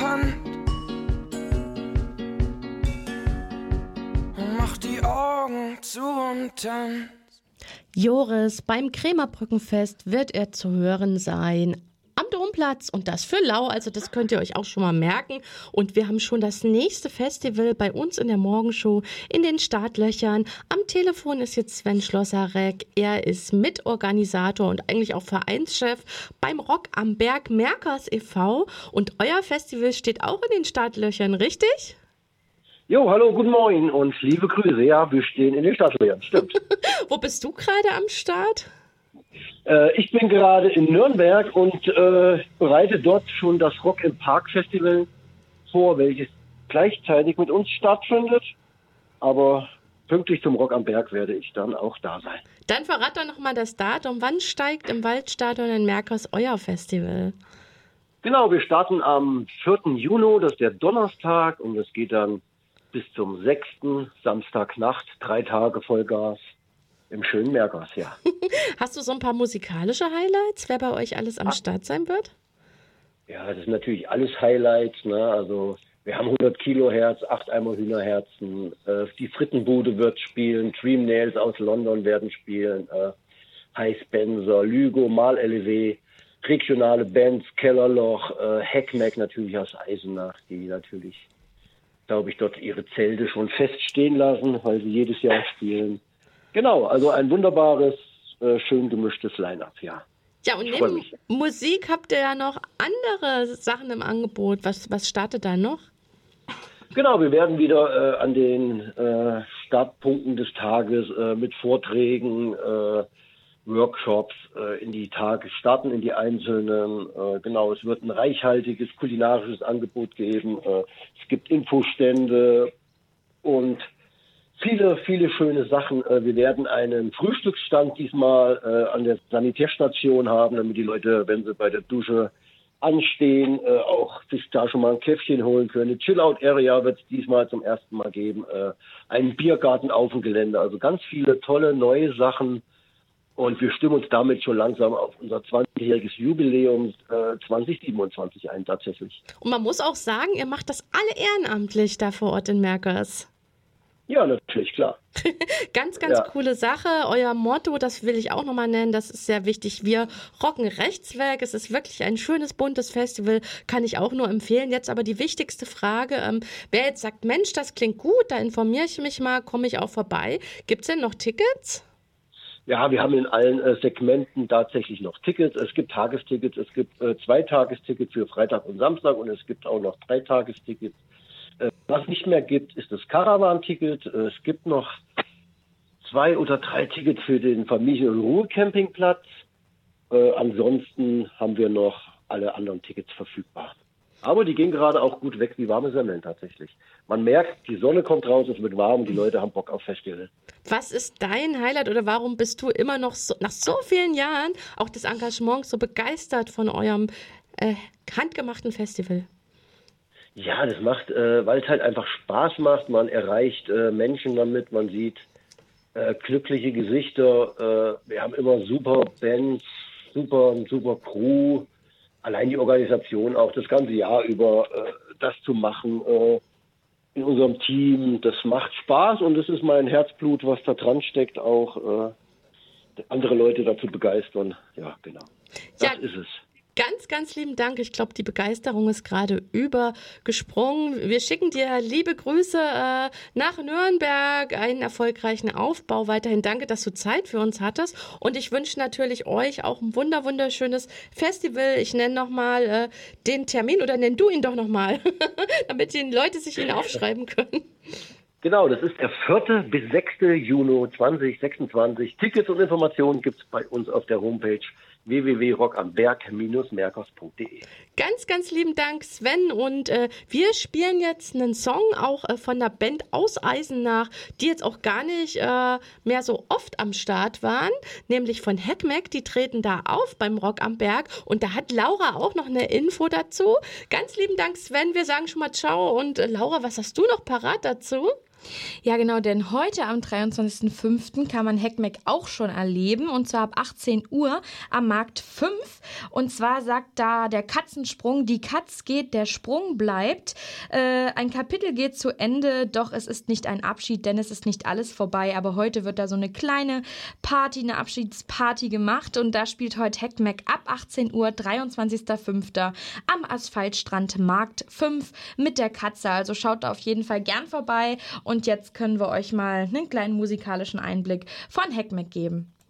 Hand und mach die Augen zu und tanz. Joris, beim Krämerbrückenfest wird er zu hören sein am Domplatz und das für lau, also das könnt ihr euch auch schon mal merken. Und wir haben schon das nächste Festival bei uns in der Morgenshow in den Startlöchern. Am Telefon ist jetzt Sven Schlosserek. Er ist Mitorganisator und eigentlich auch Vereinschef beim Rock am Berg Merkers e.V. Und euer Festival steht auch in den Startlöchern, richtig? Jo, hallo, guten Morgen und liebe Grüße. Ja, wir stehen in den Startlöchern, stimmt. Wo bist du gerade am Start? Ich bin gerade in Nürnberg und bereite dort schon das Rock im Park Festival vor, welches gleichzeitig mit uns stattfindet. Aber pünktlich zum Rock am Berg werde ich dann auch da sein. Dann verrat doch nochmal das Datum. Wann steigt im Waldstadion in Merkers euer Festival? Genau, wir starten am 4. Juni, das ist der Donnerstag, und es geht dann bis zum 6. Samstagnacht, 3 Tage Vollgas. Im schönen Merkers, ja. Hast du so ein paar musikalische Highlights, wer bei euch alles am Start sein wird? Ja, das ist natürlich alles Highlights, ne? Also wir haben 100 Kilohertz, 8 Eimer Hühnerherzen, die Frittenbude wird spielen, Dream Nails aus London werden spielen, High Spencer, Lügo, Mal LEW, regionale Bands, Kellerloch, Heckmeck natürlich aus Eisenach, die natürlich, glaube ich, dort ihre Zelte schon feststehen lassen, weil sie jedes Jahr spielen. Genau, also ein wunderbares, schön gemischtes Line-Up, ja. Ja, und neben Musik habt ihr ja noch andere Sachen im Angebot. Was startet da noch? Genau, wir werden wieder an den Startpunkten des Tages mit Vorträgen, Workshops in die Tage starten, in die einzelnen. Genau, es wird ein reichhaltiges kulinarisches Angebot geben. Es gibt Infostände und viele, viele schöne Sachen. Wir werden einen Frühstücksstand diesmal an der Sanitärstation haben, damit die Leute, wenn sie bei der Dusche anstehen, auch sich da schon mal ein Käffchen holen können. Eine Chill-Out-Area wird es diesmal zum ersten Mal geben. Einen Biergarten auf dem Gelände. Also ganz viele tolle neue Sachen. Und wir stimmen uns damit schon langsam auf unser 20-jähriges Jubiläum 2027 ein, tatsächlich. Und man muss auch sagen, ihr macht das alle ehrenamtlich da vor Ort in Merkers. Ja, natürlich, klar. Ganz coole Sache. Euer Motto, das will ich auch nochmal nennen, das ist sehr wichtig. Wir rocken rechts weg. Es ist wirklich ein schönes, buntes Festival, kann ich auch nur empfehlen. Jetzt aber die wichtigste Frage, wer jetzt sagt, Mensch, das klingt gut, da informiere ich mich mal, komme ich auch vorbei. Gibt es denn noch Tickets? Ja, wir haben in allen Segmenten tatsächlich noch Tickets. Es gibt Tagestickets, es gibt 2-Tagestickets für Freitag und Samstag und es gibt auch noch 3-Tagestickets. Was nicht mehr gibt, ist das Caravan-Ticket. Es gibt noch 2 oder 3 Tickets für den Familien- und Ruhecampingplatz. Ansonsten haben wir noch alle anderen Tickets verfügbar. Aber die gehen gerade auch gut weg wie warme Semmeln tatsächlich. Man merkt, die Sonne kommt raus, es wird warm, die Leute haben Bock auf Festival. Was ist dein Highlight oder warum bist du immer noch so, nach so vielen Jahren auch des Engagements so begeistert von eurem handgemachten Festival? Ja, das macht, weil es halt einfach Spaß macht. Man erreicht Menschen damit, man sieht glückliche Gesichter. Wir haben immer super Bands, super Crew. Allein die Organisation auch das ganze Jahr über das zu machen in unserem Team, das macht Spaß und das ist mein Herzblut, was da dran steckt, auch andere Leute dazu begeistern. Ja, genau. Das ist es. Ganz lieben Dank. Ich glaube, die Begeisterung ist gerade übergesprungen. Wir schicken dir liebe Grüße nach Nürnberg, einen erfolgreichen Aufbau. Weiterhin danke, dass du Zeit für uns hattest. Und ich wünsche natürlich euch auch ein wunderschönes Festival. Ich nenne nochmal den Termin oder nenn du ihn doch nochmal, damit die Leute sich ihn aufschreiben können. Genau, das ist der 4. bis 6. Juni 2026. Tickets und Informationen gibt es bei uns auf der Homepage www.rockam-berg-merkers.de. Ganz lieben Dank, Sven. Und wir spielen jetzt einen Song auch von der Band aus Eisenach, die jetzt auch gar nicht mehr so oft am Start waren, nämlich von Heckmeck. Die treten da auf beim Rock am Berg. Und da hat Laura auch noch eine Info dazu. Ganz lieben Dank, Sven. Wir sagen schon mal ciao. Und Laura, was hast du noch parat dazu? Ja, genau, denn heute am 23.05. kann man Heckmeck auch schon erleben, und zwar ab 18 Uhr am Markt 5. Und zwar sagt da der Katzensprung, die Katz geht, der Sprung bleibt. Ein Kapitel geht zu Ende, doch es ist nicht ein Abschied, denn es ist nicht alles vorbei. Aber heute wird da so eine kleine Party, eine Abschiedsparty gemacht, und da spielt heute Heckmeck ab 18 Uhr, 23.05. am Asphaltstrand Markt 5 mit der Katze. Also schaut da auf jeden Fall gern vorbei. Und jetzt können wir euch mal einen kleinen musikalischen Einblick von Heckmeck geben.